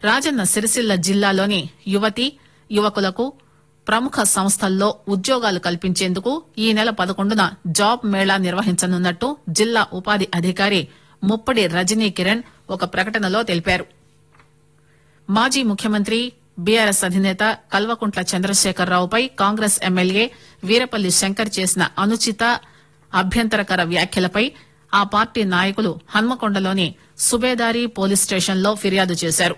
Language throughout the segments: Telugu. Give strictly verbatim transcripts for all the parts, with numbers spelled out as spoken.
రాజన్న సిరిసిల్ల జిల్లాలోని యువతి యువకులకు ప్రముఖ సంస్థల్లో ఉద్యోగాలు కల్పించేందుకు ఈ నెల పదకొండున జాబ్ మేళా నిర్వహించనున్నట్టు జిల్లా ఉపాధి అధికారి ముప్పడి రజనీ కిరణ్ ఒక ప్రకటనలో తెలిపారు. మాజీ ముఖ్యమంత్రి బీఆర్ఎస్ అధినేత కల్వకుంట్ల చంద్రశేఖరరావుపై కాంగ్రెస్ ఎమ్మెల్యే వీరపల్లి శంకర్ చేసిన అనుచిత అభ్యంతరకర వ్యాఖ్యలపై ఆ పార్టీ నాయకులు హన్మకొండలోని సుబేదారి పోలీస్ స్టేషన్లో ఫిర్యాదు చేశారు.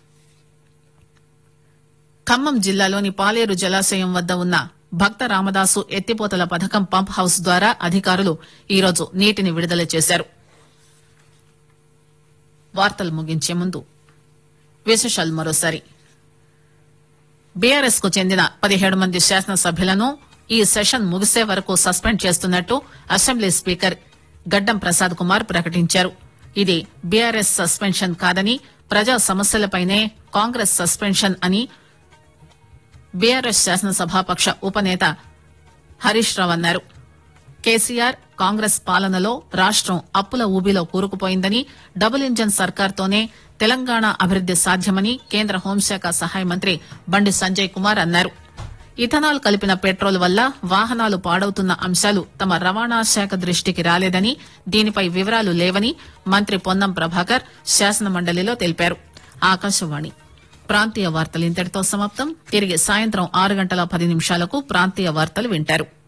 ఖమ్మం జిల్లాలోని పాలేరు జలాశయం వద్ద ఉన్న భక్త రామదాసు ఎత్తిపోతల పథకం పంప్ హౌస్ ద్వారా అధికారులు ఈరోజు నీటిని విడుదల చేశారు. వార్తలు ముగించే ముందు విశేషాలు మరోసారి. బీఆర్ఎస్ కు చెందిన పదిహేడు మంది శాసనసభ్యులను ఈ సెషన్ ముగిసే వరకు సస్పెండ్ చేస్తున్నట్టు అసెంబ్లీ స్పీకర్ గడ్డం ప్రసాద్ కుమార్ ప్రకటించారు. ఇది బీఆర్ఎస్ సస్పెన్షన్ కాదని ప్రజా సమస్యలపైనే కాంగ్రెస్ సస్పెన్షన్ అని బీఆర్ఎస్ శాసనసభాపక్ష ఉపనేత హరీష్ రావు అన్నారు. కేసీఆర్ కాంగ్రెస్ పాలనలో రాష్టం అప్పుల ఊబిలో కూరుకుపోయిందని, డబుల్ ఇంజన్ సర్కార్తోనే తెలంగాణ అభివృద్ది సాధ్యమని కేంద్ర హోంశాఖ సహాయ మంత్రి బండి సంజయ్ కుమార్ అన్నారు. ఇథనాల్ కలిపిన పెట్రోల్ వల్ల వాహనాలు పాడవుతున్న అంశాలు తమ రవాణా శాఖ దృష్టికి రాలేదని, దీనిపై వివరాలు లేవని మంత్రి పొన్నం ప్రభాకర్ శాసనమండలిలో తెలిపారు. ఆకాశవాణి ప్రాంతీయ వార్తలు ఇంతటితో సమాప్తం. తిరిగి సాయంత్రం ఆరు గంటల పది నిమిషాలకు ప్రాంతీయ వార్తలు వింటారు.